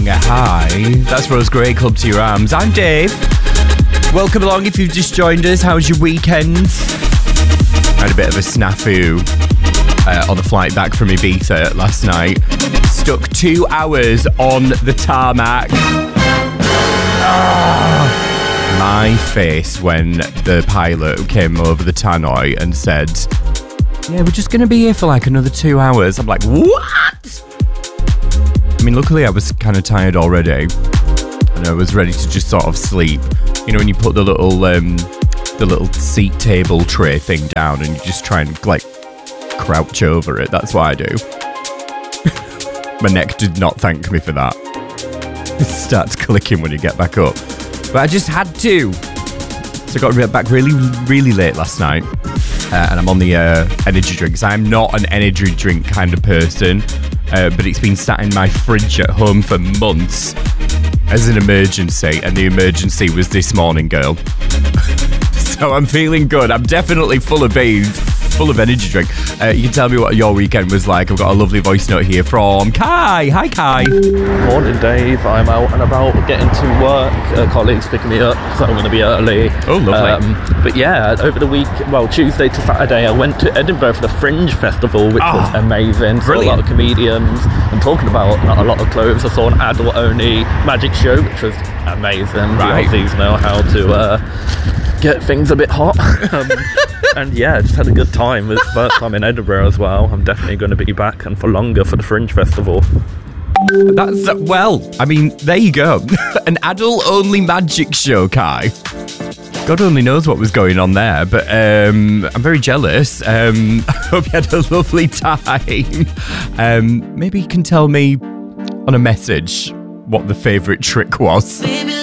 Hi, that's Rose Gray, Club to Your Arms. I'm Dave. Welcome along if you've just joined us. How was your weekend? I had a bit of a snafu on the flight back from Ibiza last night. Stuck 2 hours on the tarmac. My face when the pilot came over the tannoy and said, yeah, we're just going to be here for like another 2 hours. I'm like, what? I mean, luckily I was kind of tired already and I was ready to just sort of sleep. You know, when you put the little seat table tray thing down and you just try and like crouch over it. That's what I do. My neck did not thank me for that. It starts clicking when you get back up. But I just had to. So I got back really, really late last night. And I'm on the energy drinks. I'm not an energy drink kind of person. But it's been sat in my fridge at home for months as an emergency. And the emergency was this morning, girl. So I'm feeling good. I'm definitely full of beans. Full of energy drink. You can tell me what your weekend was like. I've got a lovely voice note here from Kai. Hi, Kai. Morning, Dave. I'm out and about getting to work. Colleagues picking me up, so I'm going to be early. Oh, lovely. But yeah, over the week, Tuesday to Saturday, I went to Edinburgh for the Fringe Festival, which was amazing. Saw a lot of comedians and talking about a lot of clothes. I saw an adult-only magic show, which was amazing. Right. The Aussies know how to get things a bit hot. And yeah, just had a good time. It was the first time in Edinburgh as well. I'm definitely going to be back and for longer for the Fringe Festival. That's, well, I mean, there you go. An adult-only magic show, Kai. God only knows what was going on there, but I'm very jealous. I hope you had a lovely time. Maybe you can tell me on a message what the favourite trick was.